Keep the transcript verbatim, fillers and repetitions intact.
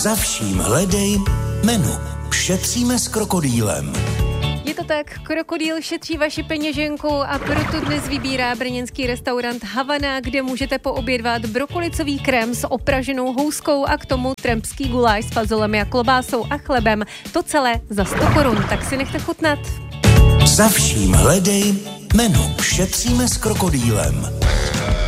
Za vším hledej menu. Šetříme s krokodýlem. Je to tak, krokodýl šetří vaši peněženku a proto dnes vybírá brněnský restaurant Havana, kde můžete poobědvat brokolicový krém s opraženou houskou a k tomu trampský guláš s fazolemi a klobásou a chlebem. To celé za sto korun, tak si nechte chutnat. Za vším hledej menu. Šetříme s krokodýlem.